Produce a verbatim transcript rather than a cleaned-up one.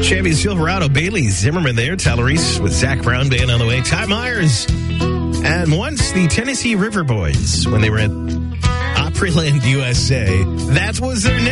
Chevy Silverado, Bailey Zimmerman there, Tellerice with Zach Brown Band on the way, Ty Myers, and once the Tennessee River Boys when they were at Opryland, U S A. That was their name.